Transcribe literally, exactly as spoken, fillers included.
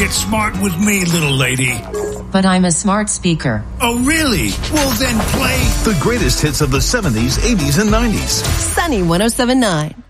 get smart with me, little lady. But I'm a smart speaker. Oh, really? Well, then play the greatest hits of the seventies, eighties, and nineties. Sunny one oh seven point nine.